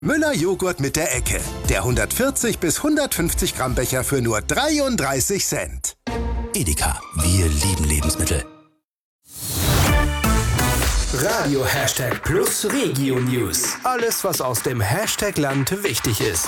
Müller-Joghurt mit der Ecke. Der 140 bis 150 Gramm Becher für nur 33 Cent. Edeka, wir lieben Lebensmittel. Radio #Plus Regio News. Alles, was aus dem Hashtag-Land wichtig ist.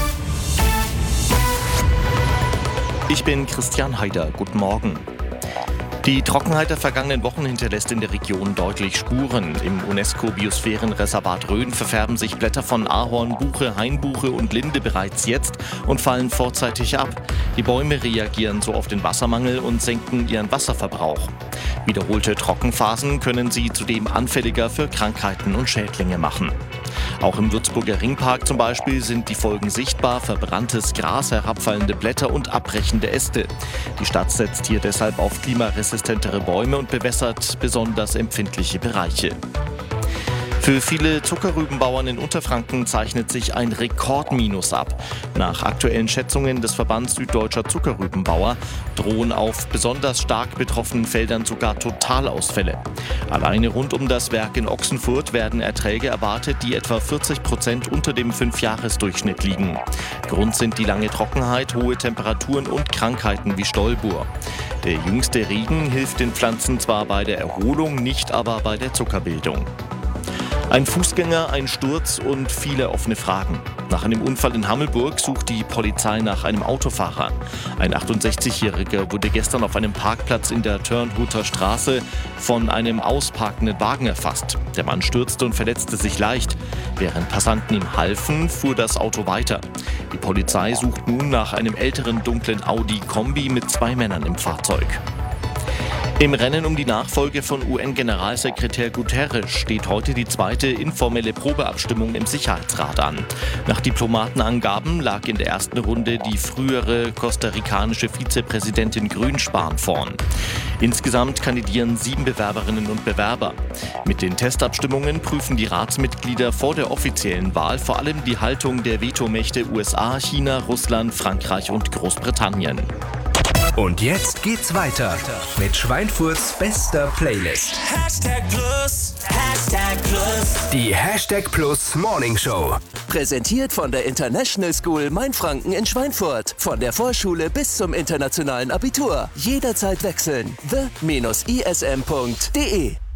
Ich bin Christian Haider. Guten Morgen. Die Trockenheit der vergangenen Wochen hinterlässt in der Region deutlich Spuren. Im UNESCO-Biosphärenreservat Rhön verfärben sich Blätter von Ahorn, Buche, Hainbuche und Linde bereits jetzt und fallen vorzeitig ab. Die Bäume reagieren so auf den Wassermangel und senken ihren Wasserverbrauch. Wiederholte Trockenphasen können sie zudem anfälliger für Krankheiten und Schädlinge machen. Auch im Würzburger Ringpark zum Beispiel sind die Folgen sichtbar: verbranntes Gras, herabfallende Blätter und abbrechende Äste. Die Stadt setzt hier deshalb auf klimaresistentere Bäume und bewässert besonders empfindliche Bereiche. Für viele Zuckerrübenbauern in Unterfranken zeichnet sich ein Rekordminus ab. Nach aktuellen Schätzungen des Verbands Süddeutscher Zuckerrübenbauer drohen auf besonders stark betroffenen Feldern sogar Totalausfälle. Alleine rund um das Werk in Ochsenfurt werden Erträge erwartet, die etwa 40% unter dem 5-Jahres-Durchschnitt liegen. Grund sind die lange Trockenheit, hohe Temperaturen und Krankheiten wie Stollbur. Der jüngste Regen hilft den Pflanzen zwar bei der Erholung, nicht aber bei der Zuckerbildung. Ein Fußgänger, ein Sturz und viele offene Fragen. Nach einem Unfall in Hammelburg sucht die Polizei nach einem Autofahrer. Ein 68-Jähriger wurde gestern auf einem Parkplatz in der Turnhuter Straße von einem ausparkenden Wagen erfasst. Der Mann stürzte und verletzte sich leicht. Während Passanten ihm halfen, fuhr das Auto weiter. Die Polizei sucht nun nach einem älteren dunklen Audi-Kombi mit 2 Männern im Fahrzeug. Im Rennen um die Nachfolge von UN-Generalsekretär Guterres steht heute die zweite informelle Probeabstimmung im Sicherheitsrat an. Nach Diplomatenangaben lag in der ersten Runde die frühere kostarikanische Vizepräsidentin Grünspan vorn. Insgesamt kandidieren 7 Bewerberinnen und Bewerber. Mit den Testabstimmungen prüfen die Ratsmitglieder vor der offiziellen Wahl vor allem die Haltung der Vetomächte USA, China, Russland, Frankreich und Großbritannien. Und jetzt geht's weiter mit Schweinfurts bester Playlist. #Plus, Die #Plus Morning Show. präsentiert von der International School Mainfranken in Schweinfurt. Von der Vorschule bis zum internationalen Abitur. Jederzeit wechseln. the-ism.de